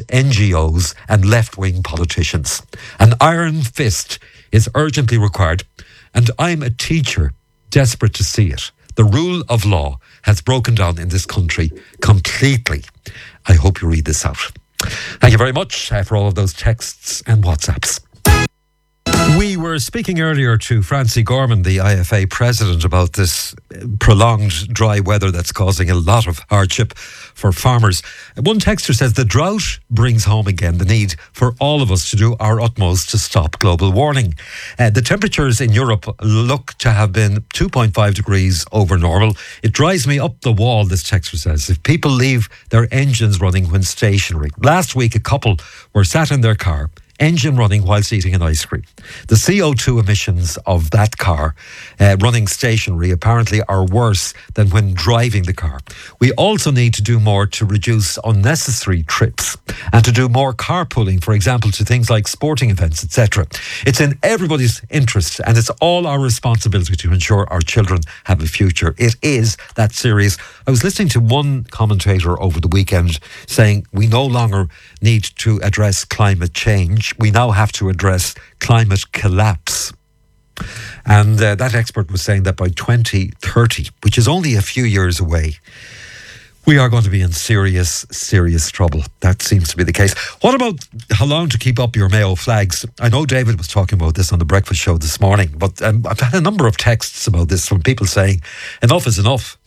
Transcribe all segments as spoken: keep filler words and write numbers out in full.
N G Os and left-wing politicians. An iron fist is urgently required, and I'm a teacher desperate to see it. The rule of law has broken down in this country completely. I hope you read this out. Thank you very much uh, for all of those texts and WhatsApps. We were speaking earlier to Francie Gorman, the I F A president, about this prolonged dry weather that's causing a lot of hardship for farmers. One texter says the drought brings home again the need for all of us to do our utmost to stop global warming. Uh, the temperatures in Europe look to have been two point five degrees over normal. It drives me up the wall, this texter says, if people leave their engines running when stationary. Last week, a couple were sat in their car, engine running whilst eating an ice cream. The C O two emissions of that car uh, running stationary apparently are worse than when driving the car. We also need to do more to reduce unnecessary trips and to do more carpooling, for example, to things like sporting events, et cetera. It's in everybody's interest, and it's all our responsibility to ensure our children have a future. It is that serious. I was listening to one commentator over the weekend saying we no longer need to address climate change. We now have to address climate collapse. And uh, that expert was saying that by twenty thirty, which is only a few years away, we are going to be in serious, serious trouble. That seems to be the case. What about how long to keep up your Mayo flags? I know David was talking about this on the breakfast show this morning, but um, I've had a number of texts about this from people saying enough is enough.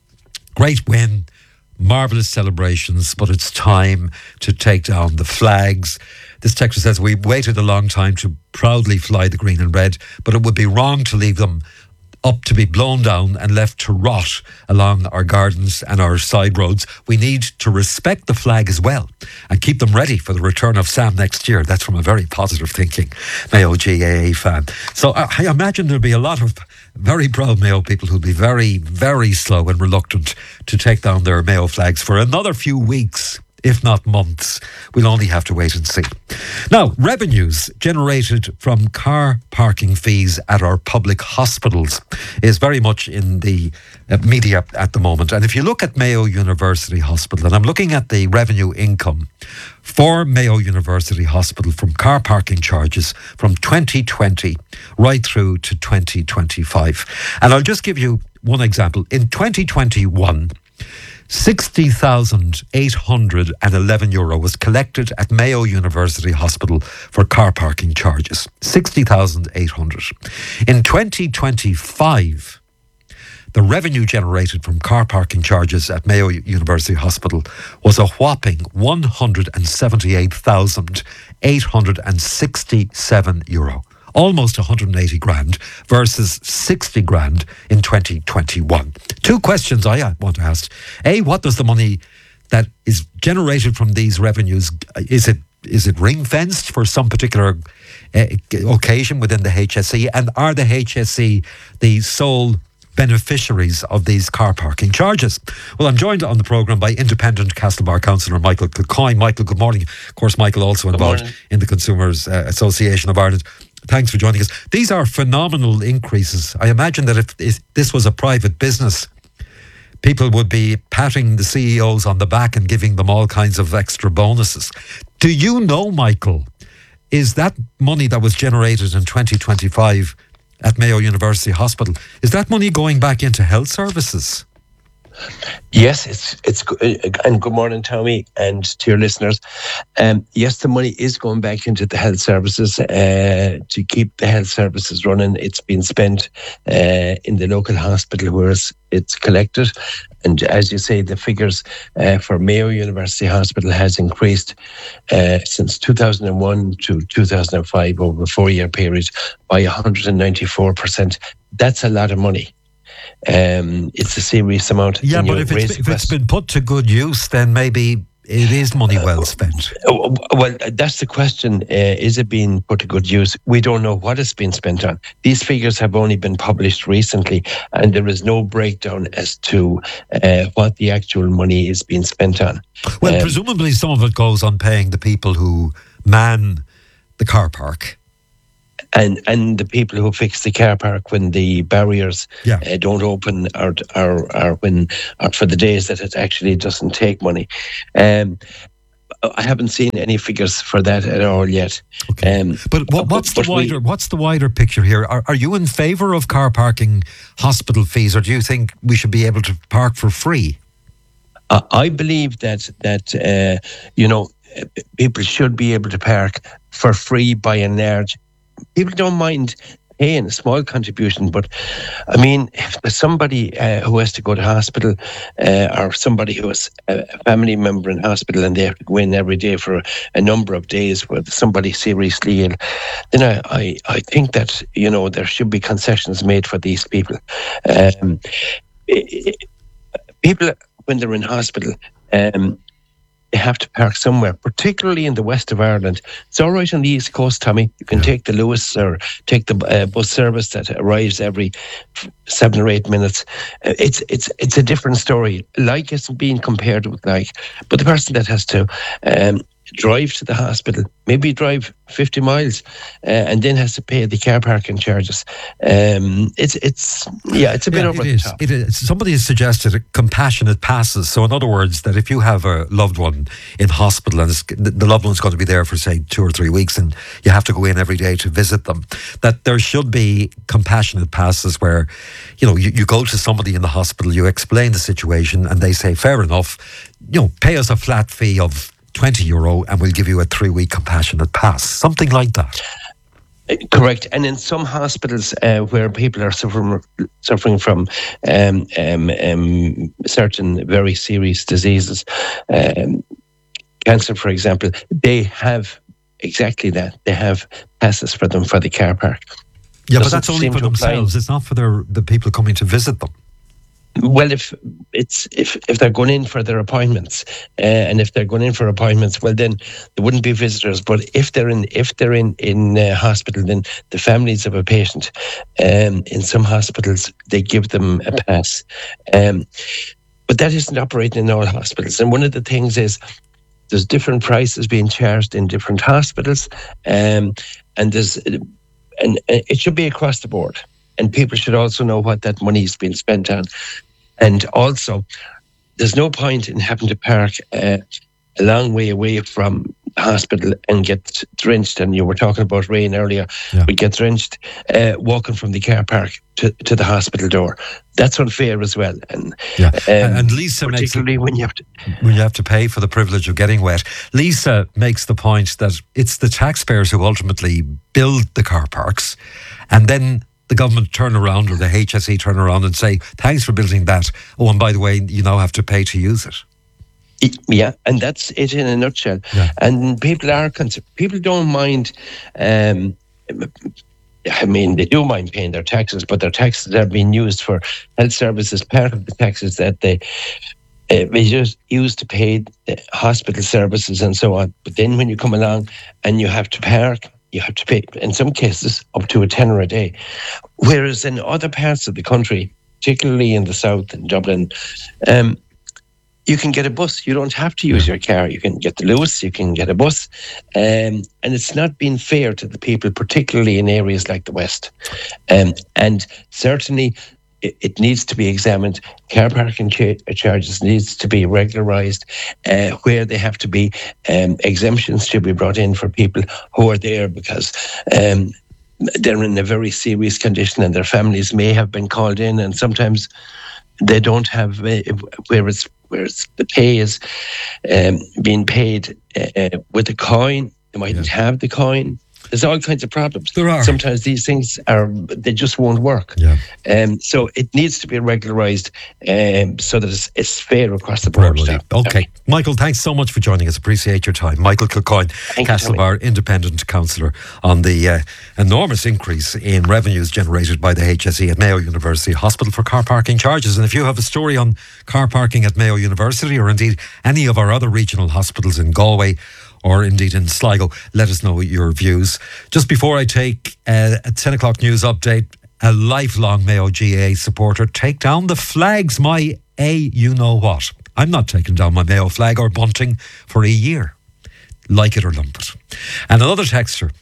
Great win. Marvellous celebrations, but it's time to take down the flags. This texter says, we waited a long time to proudly fly the green and red, but it would be wrong to leave them up to be blown down and left to rot along our gardens and our side roads. We need to respect the flag as well and keep them ready for the return of Sam next year. That's from a very positive thinking Mayo G A A fan. So I imagine there'll be a lot of very proud Mayo people who'll be very, very slow and reluctant to take down their Mayo flags for another few weeks, if not months. We'll only have to wait and see. Now, revenues generated from car parking fees at our public hospitals is very much in the uh, media at the moment. And if you look at Mayo University Hospital, and I'm looking at the revenue income for Mayo University Hospital from car parking charges from twenty twenty right through to twenty twenty-five. And I'll just give you one example. In twenty twenty-one, sixty thousand eight hundred eleven euro was collected at Mayo University Hospital for car parking charges. sixty thousand eight hundred. In twenty twenty-five, the revenue generated from car parking charges at Mayo University Hospital was a whopping one hundred seventy-eight thousand eight hundred sixty-seven euro. Almost one hundred eighty grand versus sixty grand in twenty twenty-one. Two questions I want to ask. A, what does the money that is generated from these revenues, is it is it ring-fenced for some particular uh, occasion within the H S E? And are the H S E the sole beneficiaries of these car parking charges? Well, I'm joined on the programme by independent Castlebar councillor Michael Kilcoyne. Michael, good morning. Of course, Michael also involved in the Consumers uh, Association of Ireland. Thanks for joining us. These are phenomenal increases. I imagine that if, if this was a private business, people would be patting the C E Os on the back and giving them all kinds of extra bonuses. Do you know, Michael, is that money that was generated in twenty twenty-five at Mayo University Hospital, is that money going back into health services? Yes, it's it's and good morning, Tommy, and to your listeners. Um, yes, the money is going back into the health services uh, to keep the health services running. It's been spent uh, in the local hospital where it's, it's collected, and as you say, the figures uh, for Mayo University Hospital has increased uh, since two thousand one to two thousand five over a four-year period by one hundred ninety-four percent. That's a lot of money. Um, it's a serious amount. Yeah, but if it's, if it's been put to good use, then maybe it is money well spent. Uh, well, that's the question. Uh, is it being put to good use? We don't know what it's been spent on. These figures have only been published recently, and there is no breakdown as to uh, what the actual money is being spent on. Well, um, presumably some of it goes on paying the people who man the car park. And and the people who fix the car park when the barriers yeah. uh, don't open, or, or or when or for the days that it actually doesn't take money. Um, I haven't seen any figures for that at all yet. Okay. Um, but what, what's but the wider we, what's the wider picture here? Are, are you in favour of car parking hospital fees, or do you think we should be able to park for free? Uh, I believe that that uh, you know people should be able to park for free by and large. People don't mind paying a small contribution, but I mean, if there's somebody uh, who has to go to hospital, uh, or somebody who has a family member in hospital and they have to go in every day for a, a number of days with somebody seriously ill, then I, I, I think that, you know, there should be concessions made for these people. Um, it, it, people, when they're in hospital, um, they have to park somewhere, particularly in the west of Ireland. It's all right on the east coast, Tommy. You can yeah. take the Lewis or take the uh, bus service that arrives every seven or eight minutes. Uh, it's it's it's a different story. Like isn't being compared with like, but the person that has to um, drive to the hospital, maybe drive fifty miles, uh, and then has to pay the car parking charges. Um, it's it's yeah, it's a bit yeah, over it the is. top. It is. Somebody has suggested compassionate passes. So, in other words, that if you have a loved one in hospital and the loved one's going to be there for say two or three weeks, and you have to go in every day to visit them, that there should be compassionate passes where, you know, you, you go to somebody in the hospital, you explain the situation, and they say, "Fair enough, you know, pay us a flat fee of twenty euro and we'll give you a three-week compassionate pass," something like that. Correct. And in some hospitals uh, where people are suffering suffering from um, um, um, certain very serious diseases, um, cancer, for example, they have exactly that. They have passes for them for the car park. Yeah, Doesn't but that's only for themselves. Apply. It's not for their, the people coming to visit them. Well, if it's if, if they're going in for their appointments, uh, and if they're going in for appointments, well, then there wouldn't be visitors. But if they're in if they're in in uh, hospital, then the families of a patient, um, in some hospitals they give them a pass, um, but that isn't operating in all hospitals. And one of the things is there's different prices being charged in different hospitals, um, and there's and it should be across the board. And people should also know what that money is being spent on. And also, there's no point in having to park uh, a long way away from the hospital and get drenched. And you were talking about rain earlier. Yeah. We get drenched uh, walking from the car park to, to the hospital door. That's unfair as well. And yeah. um, and Lisa particularly makes when you have to when you have to pay for the privilege of getting wet. Lisa makes the point that it's the taxpayers who ultimately build the car parks, and then the government turn around, or the H S E turn around and say, "Thanks for building that. Oh, and by the way, you now have to pay to use it." Yeah, and that's it in a nutshell. Yeah. And people are concerned. People don't mind. Um, I mean, they do mind paying their taxes, but their taxes are being used for health services. Part of the taxes that they uh, they just use to pay the hospital services and so on. But then when you come along and you have to park, you have to pay, in some cases, up to a tenner a day. Whereas in other parts of the country, particularly in the south, in Dublin, um, you can get a bus. You don't have to use your car. You can get the Lewis, you can get a bus. Um, and it's not been fair to the people, particularly in areas like the West. Um, and certainly, it, it needs to be examined. Car parking cha- charges needs to be regularised, uh, where they have to be. Um, exemptions should be brought in for people who are there because um, they're in a very serious condition and their families may have been called in, and sometimes they don't have, uh, where it's, where it's, the pay is um, being paid uh, with a coin. They mightn't yeah. have the coin. There's all kinds of problems. There are. Sometimes these things are, they just won't work. Yeah. Um, so it needs to be regularised um, so that it's, it's fair across the board. Okay. Michael, thanks so much for joining us. Appreciate your time. Michael Kilcoyne, Castlebar Independent Councillor, on the uh, enormous increase in revenues generated by the H S E at Mayo University Hospital for car parking charges. And if you have a story on car parking at Mayo University, or indeed any of our other regional hospitals in Galway, or indeed in Sligo, let us know your views. Just before I take uh, a ten o'clock news update, a lifelong Mayo G A A supporter, take down the flags, my A you know what. I'm not taking down my Mayo flag or bunting for a year. Like it or lump it. And another texter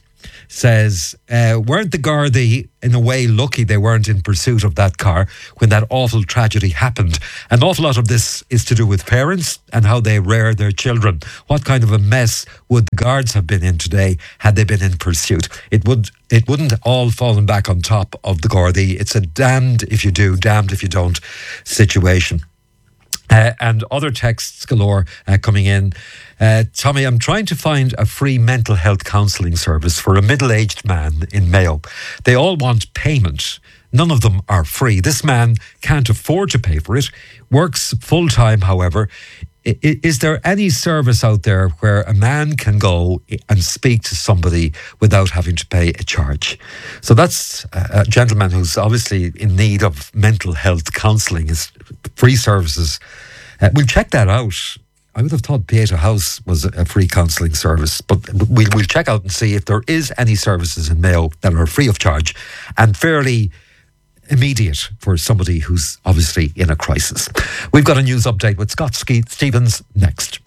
says, uh, weren't the Gardaí in a way lucky they weren't in pursuit of that car when that awful tragedy happened? An awful lot of this is to do with parents and how they rear their children. What kind of a mess would the guards have been in today had they been in pursuit? It would it wouldn't all fallen back on top of the Gardaí. It's a damned if you do, damned if you don't situation. Uh, and other texts galore uh, coming in. Uh, Tommy, I'm trying to find a free mental health counselling service for a middle-aged man in Mayo. They all want payment. None of them are free. This man can't afford to pay for it, works full-time, however. I- is there any service out there where a man can go and speak to somebody without having to pay a charge? So that's a gentleman who's obviously in need of mental health counselling, his free services. Uh, we'll check that out. I would have thought Pieta House was a free counselling service, but we'll, we'll check out and see if there is any services in Mayo that are free of charge and fairly immediate for somebody who's obviously in a crisis. We've got a news update with Scott Ske- Stevens next.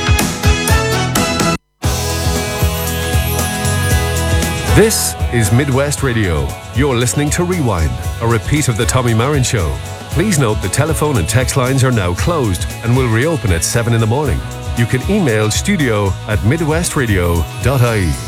This is Midwest Radio. You're listening to Rewind, a repeat of the Tommy Marin Show. Please note the telephone and text lines are now closed and will reopen at seven in the morning. You can email studio at midwestradio dot I E.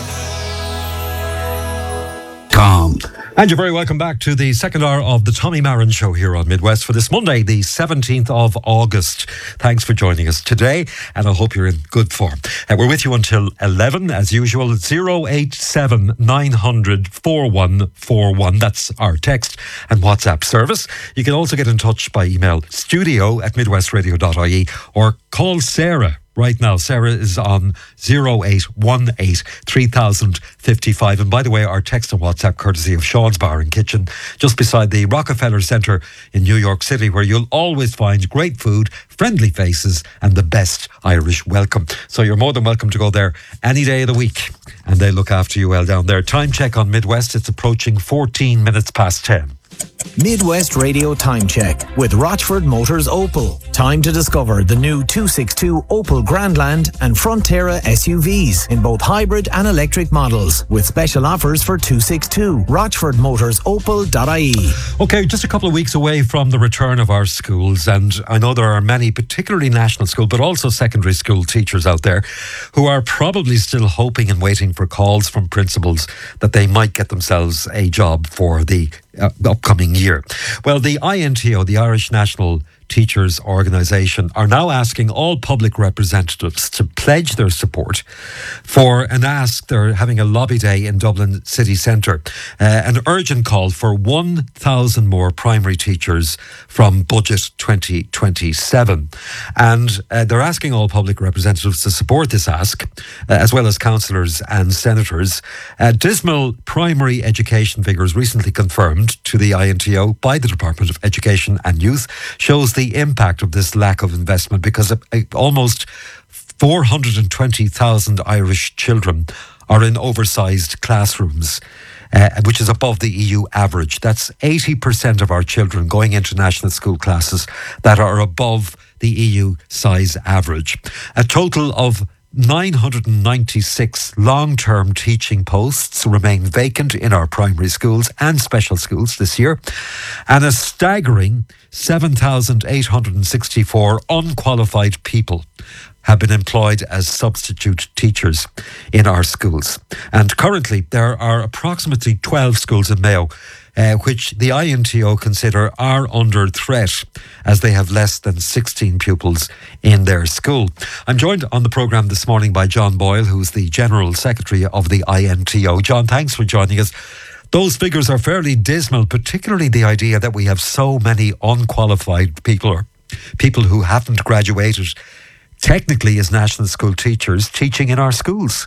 Calm. And you're very welcome back to the second hour of the Tommy Marin Show here on Midwest for this Monday, the seventeenth of August. Thanks for joining us today, and I hope you're in good form. Uh, we're with you until eleven, as usual, zero eight seven nine hundred forty-one forty-one. That's our text and WhatsApp service. You can also get in touch by email, studio at midwestradio dot I E, or call Sarah right now. Sarah is on zero eight one eight three thousand fifty-five. And by the way, our text and WhatsApp courtesy of Sean's Bar and Kitchen, just beside the Rockefeller Center in New York City, where you'll always find great food, friendly faces, and the best Irish welcome. So you're more than welcome to go there any day of the week, and they look after you well down there. Time check on Midwest, it's approaching fourteen minutes past ten. Midwest Radio Time Check with Rochford Motors Opel. Time to discover the new two sixty-two Opel Grandland and Frontera S U Vs in both hybrid and electric models with special offers for two sixty-two. rochford motors opel dot I E. Okay, just a couple of weeks away from the return of our schools, and I know there are many, particularly national school, but also secondary school teachers out there who are probably still hoping and waiting for calls from principals that they might get themselves a job for the uh, upcoming year. Well, the I N T O, the Irish National Teachers Organisation, are now asking all public representatives to pledge their support for an ask. They're having a lobby day in Dublin city centre, uh, an urgent call for one thousand more primary teachers from budget twenty twenty-seven. And uh, they're asking all public representatives to support this ask, uh, as well as councillors and senators. Uh, dismal primary education figures recently confirmed to the I N T O by the Department of Education and Youth shows the impact of this lack of investment, because almost four hundred twenty thousand Irish children are in oversized classrooms, uh, which is above the E U average. That's eighty percent of our children going into national school classes that are above the E U size average. A total of nine hundred ninety-six long-term teaching posts remain vacant in our primary schools and special schools this year, and a staggering seven thousand eight hundred sixty-four unqualified people have been employed as substitute teachers in our schools. And currently there are approximately twelve schools in Mayo Uh, which the I N T O consider are under threat, as they have less than sixteen pupils in their school. I'm joined on the programme this morning by John Boyle, who's the General Secretary of the I N T O. John, thanks for joining us. Those figures are fairly dismal, particularly the idea that we have so many unqualified people, or people who haven't graduated technically as national school teachers, teaching in our schools.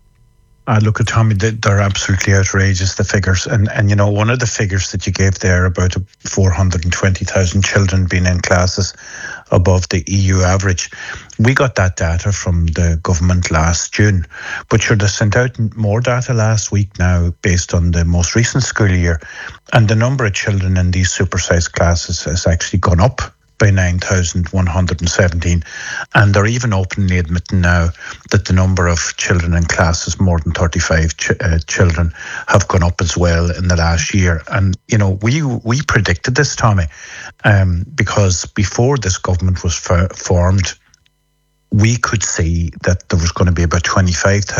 Uh, look at Tommy, they're absolutely outrageous, the figures. And, and you know, one of the figures that you gave there about four hundred twenty thousand children being in classes above the E U average, we got that data from the government last June. But sure, they sent out more data last week now based on the most recent school year. And the number of children in these supersized classes has actually gone up by nine thousand one hundred seventeen. And they're even openly admitting now that the number of children in classes, more than thirty-five ch- uh, children, have gone up as well in the last year. And, you know, we we predicted this, Tommy, um, because before this government was f- formed, we could see that there was going to be about twenty-five thousand